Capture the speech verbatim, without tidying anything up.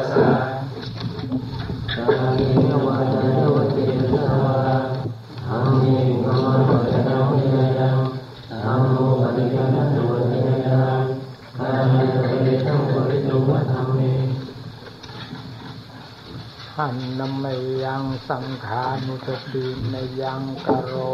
สะกาเยววาจาเยวเจตสวาธรรมเมภะมะปัจจตังวินัยังธัมโมปฏิฆานะโนวินัยังกาเมปริทังปริโนวะธัมเมหันนมยังสังขานุสตินยังกโร